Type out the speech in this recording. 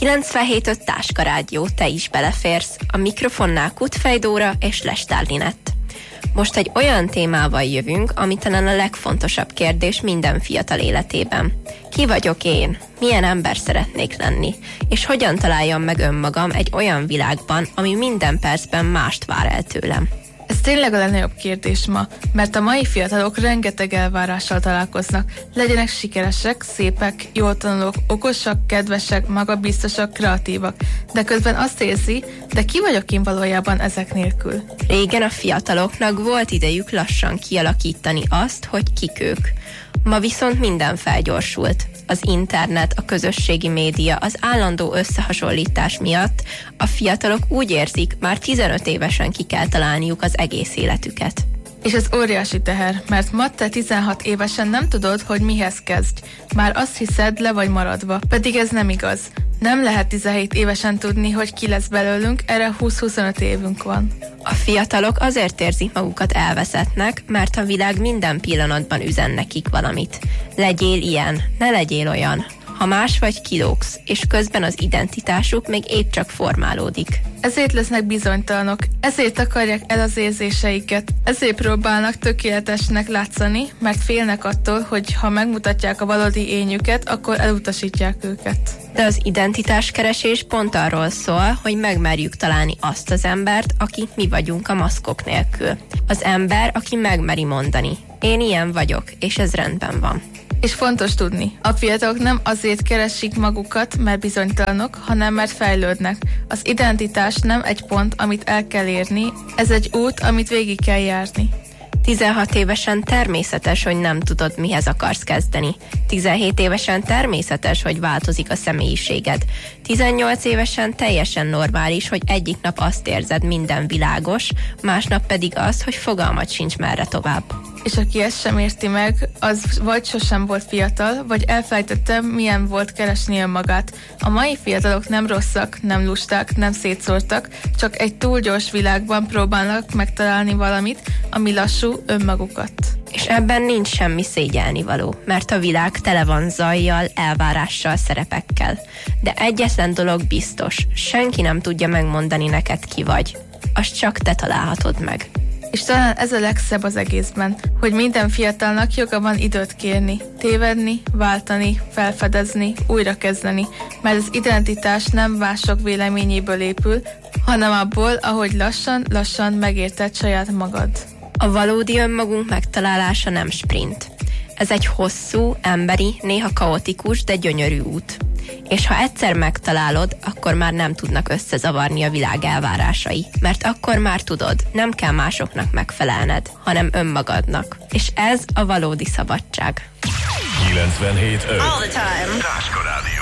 97.5 Táska Rádió, te is beleférsz. A mikrofonnál Kutfej Dóra és Lestár Linett. Most egy olyan témával jövünk, ami talán a legfontosabb kérdés minden fiatal életében. Ki vagyok én? Milyen ember szeretnék lenni? És hogyan találjam meg önmagam egy olyan világban, ami minden percben mást vár el tőlem? Ez tényleg a legnagyobb kérdés ma, mert a mai fiatalok rengeteg elvárással találkoznak. Legyenek sikeresek, szépek, jól tanulók, okosak, kedvesek, magabiztosak, kreatívak. De közben azt érzi, de ki vagyok én valójában ezek nélkül? Régen a fiataloknak volt idejük lassan kialakítani azt, hogy kik ők. Ma viszont minden felgyorsult. Az internet, a közösségi média, az állandó összehasonlítás miatt a fiatalok úgy érzik, már 15 évesen ki kell találniuk az egész életüket. És ez óriási teher, mert ma te 16 évesen nem tudod, hogy mihez kezdj. Már azt hiszed, le vagy maradva, pedig ez nem igaz. Nem lehet 17 évesen tudni, hogy ki lesz belőlünk, erre 20-25 évünk van. A fiatalok azért érzik magukat elveszettnek, mert a világ minden pillanatban üzen nekik valamit. Legyél ilyen, ne legyél olyan. Ha más vagy, kilógsz, és közben az identitásuk még épp csak formálódik. Ezért lesznek bizonytalanok, ezért akarják el az érzéseiket, ezért próbálnak tökéletesnek látszani, mert félnek attól, hogy ha megmutatják a valódi énjüket, akkor elutasítják őket. De az identitáskeresés pont arról szól, hogy megmerjük találni azt az embert, akik mi vagyunk a maszkok nélkül. Az ember, aki megmeri mondani. Én ilyen vagyok, és ez rendben van. És fontos tudni, a fiatalok nem azért keresik magukat, mert bizonytalanok, hanem mert fejlődnek. Az identitás nem egy pont, amit el kell érni, ez egy út, amit végig kell járni. 16 évesen természetes, hogy nem tudod, mihez akarsz kezdeni. 17 évesen természetes, hogy változik a személyiséged. 18 évesen teljesen normális, hogy egyik nap azt érzed, minden világos, másnap pedig az, hogy fogalmat sincs merre tovább. És aki ezt sem érti meg, az vagy sosem volt fiatal, vagy elfelejtette, milyen volt keresni önmagát. A mai fiatalok nem rosszak, nem lusták, nem szétszórtak, csak egy túl gyors világban próbálnak megtalálni valamit, ami lassú, önmagukat. És ebben nincs semmi szégyelnivaló, mert a világ tele van zajjal, elvárással, szerepekkel. De egyetlen dolog biztos, senki nem tudja megmondani neked, ki vagy. Azt csak te találhatod meg. És talán ez a legszebb az egészben, hogy minden fiatalnak joga van időt kérni, tévedni, váltani, felfedezni, újrakezdeni, mert az identitás nem mások véleményéből épül, hanem abból, ahogy lassan megérted saját magad. A valódi önmagunk megtalálása nem sprint. Ez egy hosszú, emberi, néha kaotikus, de gyönyörű út. És ha egyszer megtalálod, akkor már nem tudnak összezavarni a világ elvárásai. Mert akkor már tudod, nem kell másoknak megfelelned, hanem önmagadnak. És ez a valódi szabadság. 97.5 All the time. Táska Rádió.